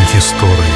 гісторыі.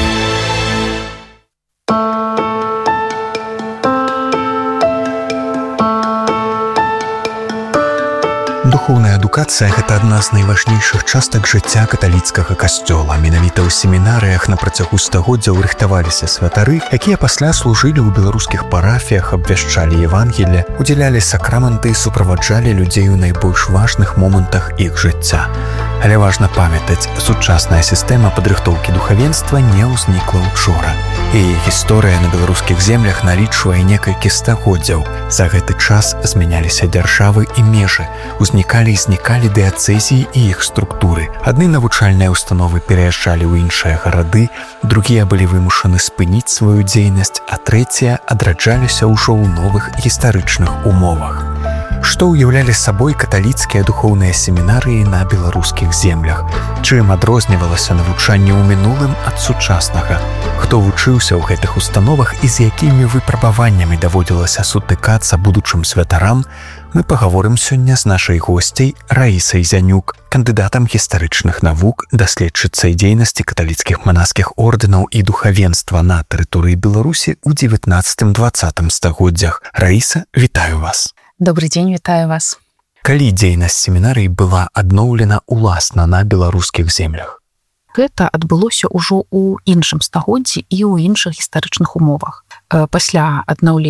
Духоўная адукацыя – гэта адна з найважнейшых частак жыцця каталіцкага касцёла. Менавіта ў семінарыях на працягу стагоддзяў рыхтаваліся святары, якія пасля служылі ў беларускіх парафіях, абвяшчалі Евангелле, удзялялі сакраманты і суправаджалі людзей у найбольш важных момантах іх жыцця. Але важна памятаць, сучасная сістэма падрыхтоўкі духавенства не ўзнікла учора. Яе гісторыя на беларускіх землях налічвае некалькі стагоддзяў. За гэты час змяняліся дзяржавы і межы, узнікалі і знікалі дыяцэзіі і іх структуры. Адны навучальныя установы пераязджалі ў іншыя гарады, другія былі вымушаны спыніць сваю дзейнасць, а трэція адраджаліся ўжо ў новых гістарычных умовах. Што ўяўлялі сабой каталіцкія духоўныя семінарыі на беларускіх землях? Чым адрознівалася навучанне ў мінулым ад сучаснага? Хто вучыўся ў гэтых установах і з якімі выпрабаваннямі даводзілася сутыкацца будучым святарам, мы пагаворым сёння з нашай госцяй Раісай Зянюк, кандыдатам гістарычных навук, даследчыцай дзейнасці каталіцкіх манаскіх ордэнаў і духавенства на тэрыторыі Беларусі ў 19-20 стагоддзях. Раіса, вітаю вас. Добрый дзень, вітаю вас. Калі дзейнасць семінарый была адноўлена уласна на беларускіх землях? Гэта адбылося ўжо ў іншым стагоддзі і ў іншых гістарычных умовах. Пасля аднаўлення